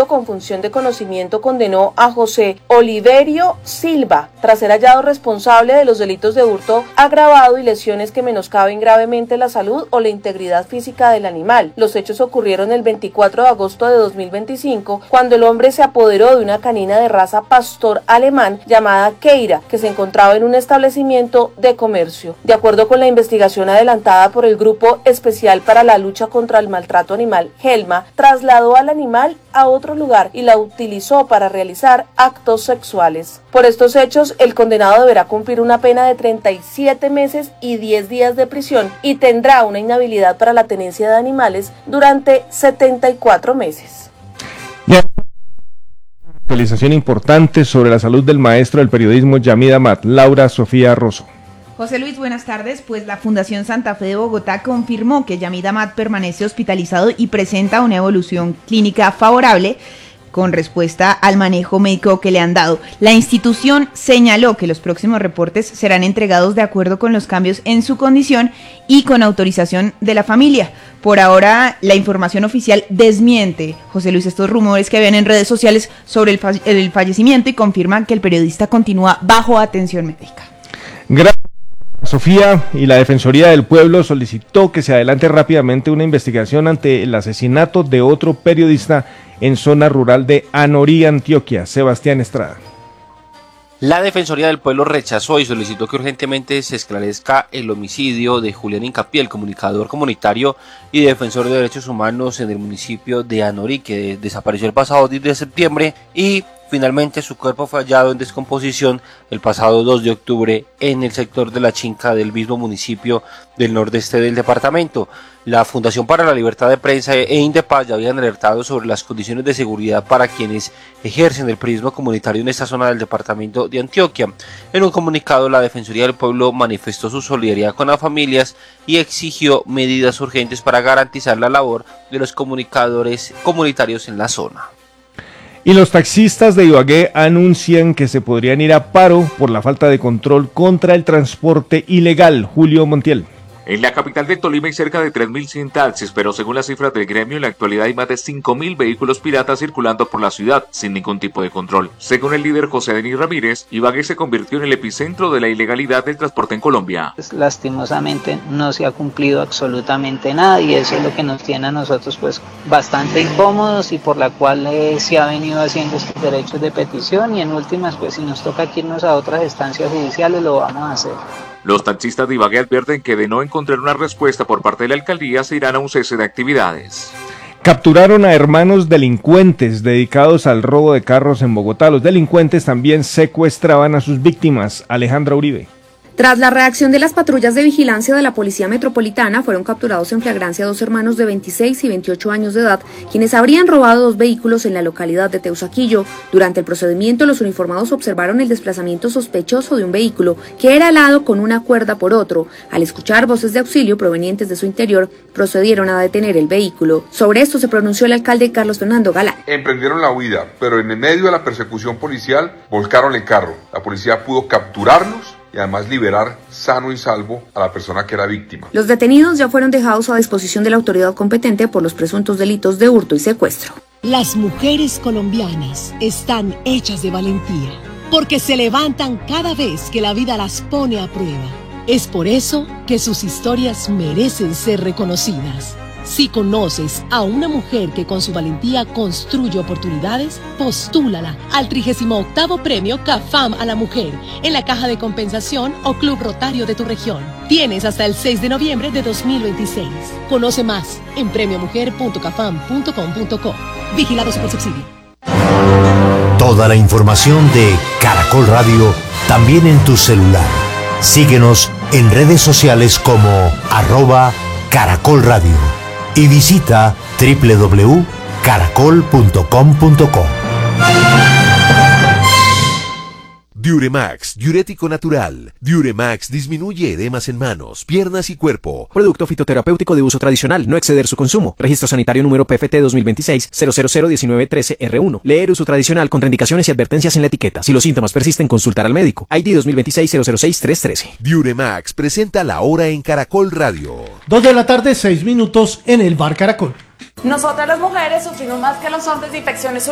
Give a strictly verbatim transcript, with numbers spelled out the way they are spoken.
Distrito con función de conocimiento condenó a José Oliverio Silva tras ser hallado responsable de los delitos de hurto agravado y lesiones que menoscaben gravemente la salud o la integridad física del animal. Los hechos ocurrieron el veinticuatro de agosto de dos mil veinticinco, cuando el hombre se apoderó de una canina de raza pastor alemán llamada Keira, que se encontraba en un establecimiento de comercio. De acuerdo con la investigación adelantada por el Grupo Especial para la Lucha contra el Maltrato Animal, GELMA, trasladó al animal a otro lugar y la utilizó para realizar actos sexuales. Por estos hechos, el condenado deberá cumplir una pena de treinta y siete meses y diez días de prisión y tendrá una inhabilidad para la tenencia de animales durante setenta y cuatro meses. Actualización importante sobre la salud del maestro del periodismo Yamid Amad, Laura Sofía Rosso. José Luis, buenas tardes. Pues la Fundación Santa Fe de Bogotá confirmó que Yamid Amad permanece hospitalizado y presenta una evolución clínica favorable con respuesta al manejo médico que le han dado. La institución señaló que los próximos reportes serán entregados de acuerdo con los cambios en su condición y con autorización de la familia. Por ahora, la información oficial desmiente, José Luis, estos rumores que habían en redes sociales sobre el, falle- el fallecimiento y confirma que el periodista continúa bajo atención médica. Gracias, Sofía. Y la Defensoría del Pueblo solicitó que se adelante rápidamente una investigación ante el asesinato de otro periodista en zona rural de Anorí, Antioquia. Sebastián Estrada. La Defensoría del Pueblo rechazó y solicitó que urgentemente se esclarezca el homicidio de Julián Incapié, comunicador comunitario y defensor de derechos humanos en el municipio de Anorí, que desapareció el pasado diez de septiembre y finalmente su cuerpo fue hallado en descomposición el pasado dos de octubre en el sector de La Chinca del mismo municipio del nordeste del departamento. La Fundación para la Libertad de Prensa e Indepaz ya habían alertado sobre las condiciones de seguridad para quienes ejercen el periodismo comunitario en esta zona del departamento de Antioquia. En un comunicado, la Defensoría del Pueblo manifestó su solidaridad con las familias y exigió medidas urgentes para garantizar la labor de los comunicadores comunitarios en la zona. Y los taxistas de Ibagué anuncian que se podrían ir a paro por la falta de control contra el transporte ilegal. Julio Montiel. En la capital del Tolima hay cerca de tres mil cien taxis, pero según las cifras del gremio, en la actualidad hay más de cinco mil vehículos piratas circulando por la ciudad sin ningún tipo de control. Según el líder José Denis Ramírez, Ibagué se convirtió en el epicentro de la ilegalidad del transporte en Colombia. Lastimosamente no se ha cumplido absolutamente nada y eso es lo que nos tiene a nosotros pues bastante incómodos y por la cual eh, se ha venido haciendo estos derechos de petición y en últimas pues si nos toca irnos a otras instancias judiciales lo vamos a hacer. Los taxistas de Ibagué advierten que de no encontrar una respuesta por parte de la alcaldía se irán a un cese de actividades. Capturaron a hermanos delincuentes dedicados al robo de carros en Bogotá. Los delincuentes también secuestraban a sus víctimas. Alejandra Uribe. Tras la reacción de las patrullas de vigilancia de la Policía Metropolitana, fueron capturados en flagrancia dos hermanos de veintiséis y veintiocho años de edad, quienes habrían robado dos vehículos en la localidad de Teusaquillo. Durante el procedimiento, los uniformados observaron el desplazamiento sospechoso de un vehículo que era alado con una cuerda por otro. Al escuchar voces de auxilio provenientes de su interior, procedieron a detener el vehículo. Sobre esto se pronunció el alcalde Carlos Fernando Galán. Emprendieron la huida, pero en el medio de la persecución policial volcaron el carro. La policía pudo capturarlos y además liberar sano y salvo a la persona que era víctima. Los detenidos ya fueron dejados a disposición de la autoridad competente por los presuntos delitos de hurto y secuestro. Las mujeres colombianas están hechas de valentía, porque se levantan cada vez que la vida las pone a prueba. Es por eso que sus historias merecen ser reconocidas. Si conoces a una mujer que con su valentía construye oportunidades, postúlala al trigésimo octavo Premio CAFAM a la Mujer en la Caja de Compensación o Club Rotario de tu región. Tienes hasta el seis de noviembre de dos mil veintiséis. Conoce más en premio mujer punto cafam punto com punto co. Vigilado Supersubsidio. Toda la información de Caracol Radio también en tu celular. Síguenos en redes sociales como arroba Caracol Radio. Y visita doble u doble u doble u punto caracol punto com punto co. Diuremax, diurético natural. Diuremax disminuye edemas en manos, piernas y cuerpo. Producto fitoterapéutico de uso tradicional, no exceder su consumo. Registro sanitario número P F T dos mil veintiséis cero cero cero diecinueve trece R uno. Leer uso tradicional, contraindicaciones y advertencias en la etiqueta. Si los síntomas persisten, consultar al médico. I D dos mil veintiséis cero cero seis tres trece. Diuremax presenta la hora en Caracol Radio. Dos de la tarde, seis minutos en el Bar Caracol. Nosotras las mujeres sufrimos más que los hombres de infecciones